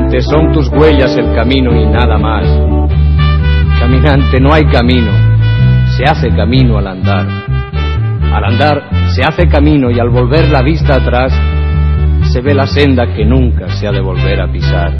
Caminante, son tus huellas el camino y nada más. Caminante, no hay camino, se hace camino al andar. Al andar se hace camino y al volver la vista atrás se ve la senda que nunca se ha de volver a pisar.